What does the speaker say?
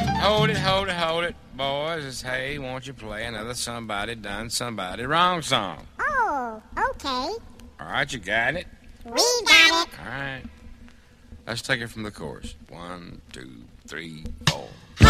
hold it. Boys, it's hey, won't you play another somebody done somebody wrong song? Oh, okay. All right, you got it? We got it. All right. Let's take it from the chorus. 1, 2, 3, 4.